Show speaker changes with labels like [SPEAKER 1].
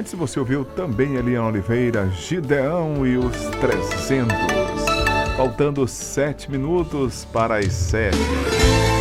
[SPEAKER 1] antes você ouviu também Eliana Oliveira, Gideão e os 300. Faltando 7 minutos para as 7.